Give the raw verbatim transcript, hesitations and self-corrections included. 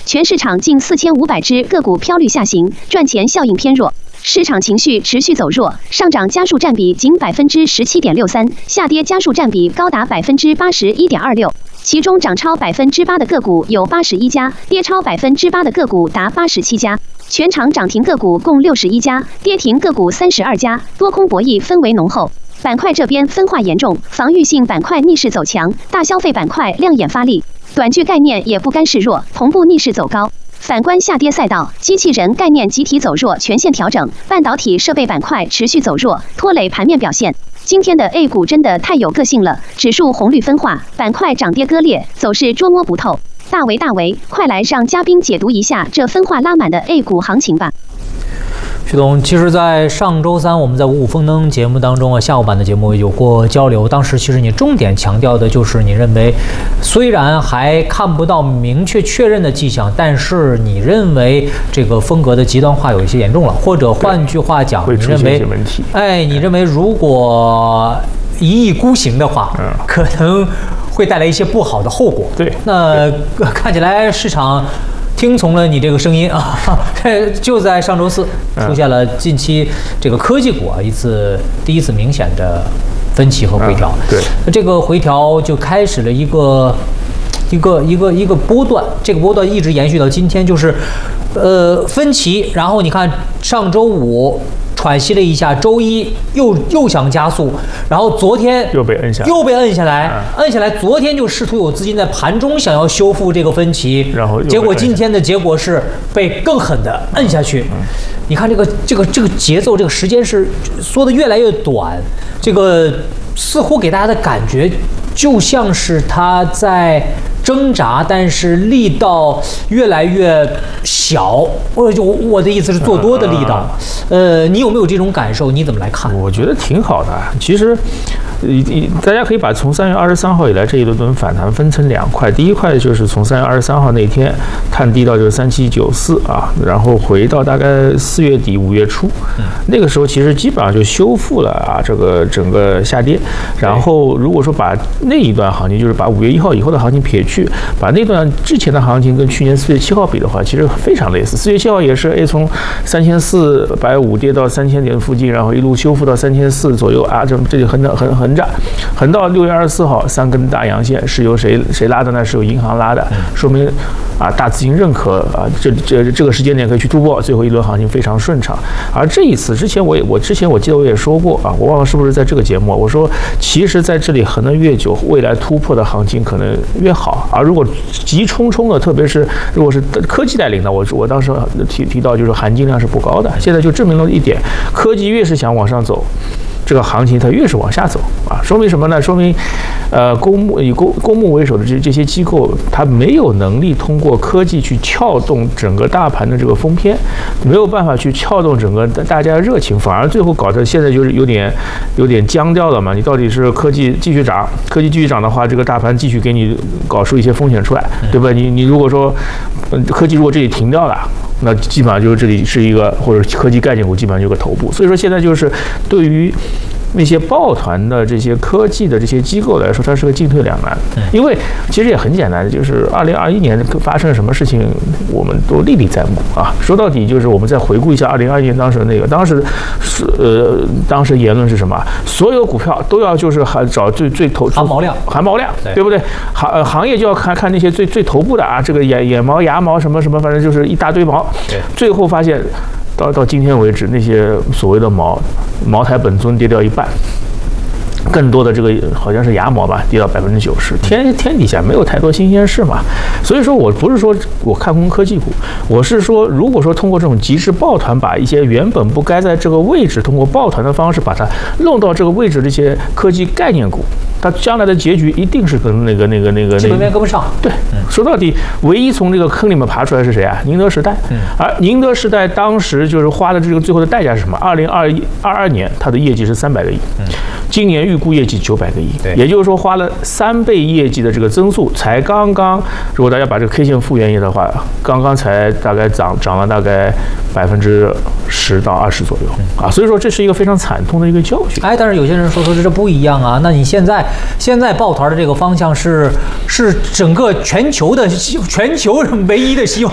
全市场近四千五百只个股飘率下行，赚钱效应偏弱。 市场情绪持续走弱，上涨家数占比仅百分之十七点六三，下跌家数占比高达百分之八十一点二六。其中涨超百分之八的个股有八十一家，跌超百分之八的个股达八十七家。全场涨停个股共六十一家，跌停个股三十二家，多空博弈氛围浓厚。板块这边分化严重，防御性板块逆势走强，大消费板块亮眼发力，短剧概念也不甘示弱，同步逆势走高。 反观下跌赛道，机器人概念集体走弱，全线调整；半导体设备板块持续走弱，拖累盘面表现。今天的 A 股真的太有个性了，指数红绿分化，板块涨跌割裂，走势捉摸不透。大为大为，快来让嘉宾解读一下这分化拉满的 A 股行情吧。 徐总，其实，在上周三我们在五五丰登节目当中啊，下午版的节目有过交流。当时其实你重点强调的就是，你认为虽然还看不到明确确认的迹象，但是你认为这个风格的极端化有一些严重了，或者换句话讲，你认为，哎，你认为如果一意孤行的话，嗯、可能会带来一些不好的后果。 对， 那看起来市场 听从了你这个声音啊，就在上周四出现了近期这个科技股啊一次第一次明显的分歧和回调。 嗯、对， 这个回调就开始了一个一个一个一个波段，这个波段一直延续到今天，就是呃分歧。然后你看上周五 喘息了一下，周一又又想加速，然后昨天又被摁下， 又被摁下来，嗯、摁下来。昨天就试图有资金在盘中想要修复这个分歧， 然后结果今天的结果是被更狠的摁下去。嗯、你看这个这个这个节奏，这个时间是缩得越来越短，这个似乎给大家的感觉就像是他在 挣扎，但是力道越来越小。我就我的意思是做多的力道。呃，你有没有这种感受？你怎么来看？ 我觉得挺好的。其实，呃，大家可以把从三月二十三号以来这一轮轮反弹分成两块。第一块就是从三月二十三号那天探低到就是三七九四啊，然后回到大概四月底五月初，嗯、那个时候其实基本上就修复了啊这个整个下跌。然后如果说把那一段行情，就是把五月一号以后的行情撇去， 把那段之前的行情跟去年四月七号比的话，其实非常类似。四月七号也是，哎，从三千四百五跌到三千点附近，然后一路修复到三千四左右啊，这这就横着横横着，横到六月二十四号三根大阳线，是由谁谁拉的呢？是由银行拉的，说明啊大资金认可啊，这这这个时间点可以去突破，最后一轮行情非常顺畅。而这一次之前我也我之前我记得我也说过啊，我忘了是不是在这个节目，我说其实在这里横得越久，未来突破的行情可能越好。而如果急冲冲的，特别是如果是科技带领的，我我当时提提到就是含金量是不高的。现在就证明了一点，科技越是想往上走， 这个行情它越是往下走啊，说明什么呢？说明，呃，公募以公公募为首的这这些机构，它没有能力通过科技去撬动整个大盘的这个封偏，没有办法去撬动整个大家的热情，反而最后搞得现在就是有点有点僵掉了嘛。你到底是科技继续涨，科技继续涨的话，这个大盘继续给你搞出一些风险出来，对吧？你你如果说，呃，科技如果这里停掉了， 那基本上就是这里是一个或者科技概念股，基本上就是个头部。所以说现在就是对于 那些抱团的这些科技的这些机构来说，它是个进退两难。因为其实也很简单，就是二零二一年发生了什么事情，我们都历历在目啊。说到底，就是我们再回顾一下二零二一年当时那个，当时是呃，当时言论是什么？所有股票都要就是还找最最头含毛量， 含毛量，对不对？行行业就要看看那些最最头部的啊，这个眼眼毛、牙毛什么什么，反正就是一大堆毛。最后发现， 到到今天为止，那些所谓的茅茅台本尊跌掉一半，更多的这个好像是牙毛吧，跌到百分之九十。天天底下没有太多新鲜事嘛，所以说我不是说我看空科技股，我是说，如果说通过这种极致抱团，把一些原本不该在这个位置，通过抱团的方式把它弄到这个位置，这些科技概念股， 它将来的结局一定是跟那个那个那个基本面跟不上。对， 说到底，唯一从这个坑里面爬出来是谁啊？宁德时代。而宁德时代当时就是花的这个最后的代价是什么？二零二一二二年它的业绩是三百个亿，今年预估业绩九百个亿，也就是说花了三倍业绩的这个增速，才刚刚，如果大家把这个 K 线复原一下的话，刚刚才大概涨涨了大概百分之十到二十左右啊，所以说这是一个非常惨痛的一个教训。 哎，但是有些人说说这不一样啊，那你现在 现在抱团的这个方向是是整个全球的全球唯一的希望，